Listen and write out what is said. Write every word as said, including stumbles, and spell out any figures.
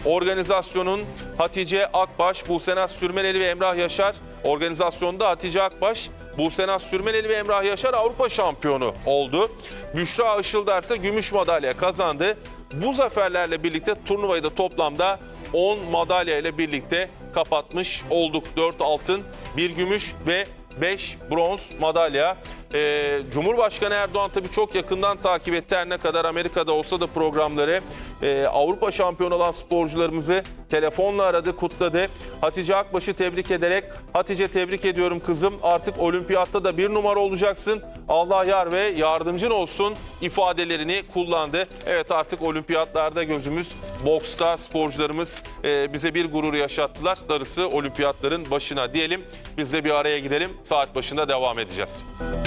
Organizasyonun Hatice Akbaş, Busenaz Sürmeneli ve Emrah Yaşar. Organizasyonda Hatice Akbaş, Busenaz Sürmeneli ve Emrah Yaşar Avrupa şampiyonu oldu. Büşra Işıldar ise gümüş madalya kazandı. Bu zaferlerle birlikte turnuvayı da toplamda on madalya ile birlikte kapatmış olduk. dört altın, bir gümüş ve beş bronz madalya. Ee, Cumhurbaşkanı Erdoğan tabii çok yakından takip etti. Her ne kadar Amerika'da olsa da programları. Ee, Avrupa şampiyonu olan sporcularımızı telefonla aradı, kutladı. Hatice Akbaş'ı tebrik ederek, Hatice tebrik ediyorum kızım, artık olimpiyatta da bir numara olacaksın. Allah yar ve yardımcın olsun ifadelerini kullandı. Evet, artık olimpiyatlarda gözümüz, boksta sporcularımız e, bize bir gurur yaşattılar. Darısı olimpiyatların başına diyelim. Biz de bir araya gidelim. Saat başında devam edeceğiz.